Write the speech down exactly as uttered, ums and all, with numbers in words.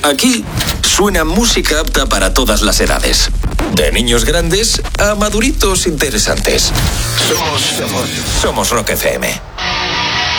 Aquí suena música apta para todas las edades. De niños grandes a maduritos interesantes. Somos, somos, somos Rock F M.